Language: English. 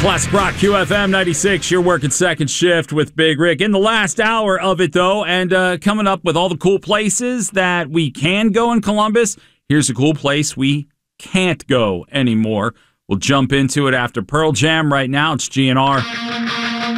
Classic Rock QFM 96, you're working second shift with Big Rick. In the last hour of it, though, and coming up with all the cool places that we can go in Columbus, here's a cool place we can't go anymore. We'll jump into it after Pearl Jam. Right now, it's GNR.